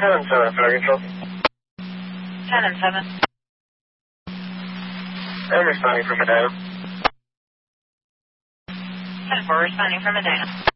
and 7, fire control. 10 and 7. I'm responding for Medina. 10-4, responding from Medina.